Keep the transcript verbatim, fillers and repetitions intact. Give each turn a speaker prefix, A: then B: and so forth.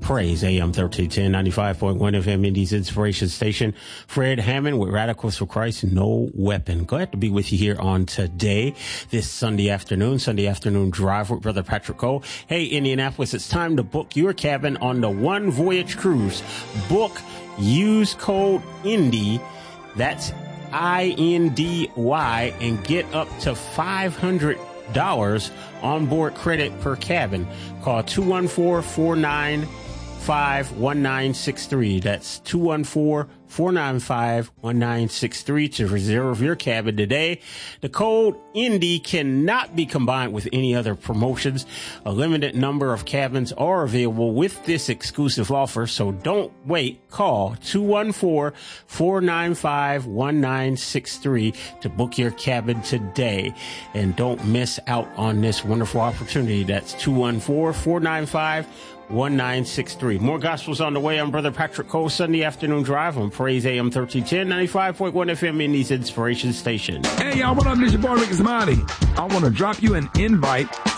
A: Praise A M thirteen ten, ninety-five point one F M, Indy's Inspiration Station. Fred Hammond with Radicals for Christ, No Weapon. Glad to be with you here on today, this Sunday afternoon, Sunday afternoon drive with Brother Patrick Cole. Hey, Indianapolis, it's time to book your cabin on the One Voyage Cruise. Book, use code INDY, that's I N D Y, and get up to five hundred dollars onboard credit per cabin. Call two one four, four nine five, one nine six three. That's two one four, four nine five, one nine six three to reserve your cabin today. The code INDY cannot be combined with any other promotions. A limited number of cabins are available with this exclusive offer, so don't wait. Call two one four, four nine five, one nine six three to book your cabin today. And don't miss out on this wonderful opportunity. That's two one four, four nine five, one nine six three. More gospels on the way. I'm Brother Patrick Cole, Sunday afternoon drive on Praise A M thirteen ten, ninety-five point one F M, Indy's Inspiration Station.
B: Hey, y'all, what up? This your boy, Ricky Samadi. I want to drop you an invite